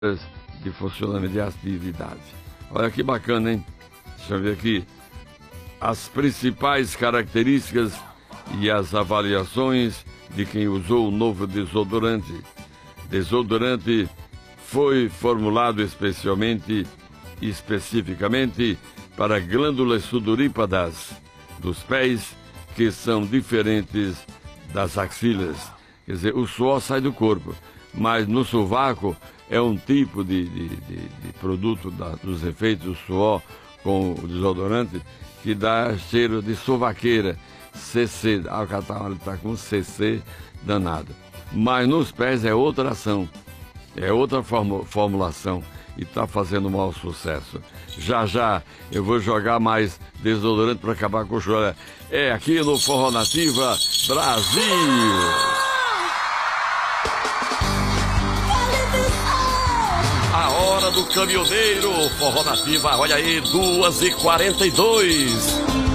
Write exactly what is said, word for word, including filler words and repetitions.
de funcionamento de atividade. Olha que bacana, hein? Deixa eu ver aqui. As principais características e as avaliações de quem usou o novo desodorante. Desodorante foi formulado especialmente, especificamente para glândulas sudoríparas dos pés, que são diferentes das axilas. Quer dizer, o suor sai do corpo, mas no sovaco é um tipo de, de, de, de produto da, dos efeitos do suor com o desodorante que dá cheiro de sovaqueira, C C, ah, o cara está com C C danado. Mas nos pés é outra ação, é outra formu, formulação e está fazendo um maior sucesso. Já já eu vou jogar mais desodorante para acabar com o choro. É aqui no Forró Nativa Brasil. A hora do caminhoneiro, Forró Nativa, olha aí, duas e quarenta e dois.